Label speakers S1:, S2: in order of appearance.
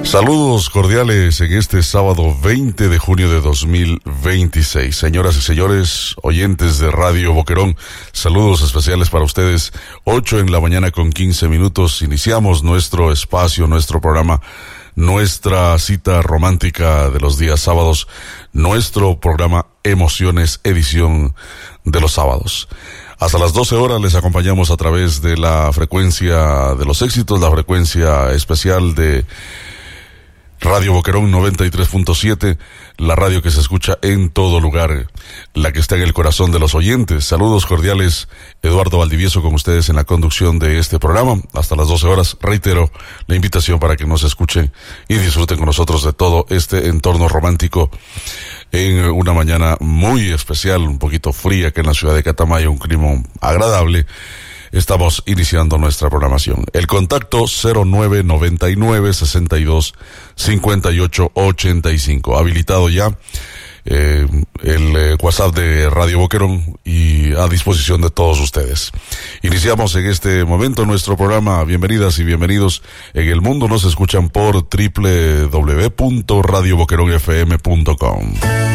S1: Saludos cordiales en este sábado 20 de junio de 2026. Señoras y señores, oyentes de Radio Boquerón, saludos especiales para ustedes. 8 en la mañana con 15 minutos. Iniciamos nuestro espacio, nuestro programa, nuestra cita romántica de los días sábados, nuestro programa Emociones, edición de los sábados. Hasta las 12 horas les acompañamos a través de la frecuencia de los éxitos, la frecuencia especial de Radio Boquerón 93.7, la radio que se escucha en todo lugar, la que está en el corazón de los oyentes. Saludos cordiales, Eduardo Valdivieso con ustedes en la conducción de este programa. Hasta las 12 horas, reitero la invitación para que nos escuchen y disfruten con nosotros de todo este entorno romántico en una mañana muy especial, un poquito fría que en la ciudad de Catamayo, un clima agradable. Estamos iniciando nuestra programación. El contacto 0999-625885. Habilitado ya el WhatsApp de Radio Boquerón y a disposición de todos ustedes. Iniciamos en este momento nuestro programa. Bienvenidas y bienvenidos. En el mundo nos escuchan por www.radioboqueronfm.com.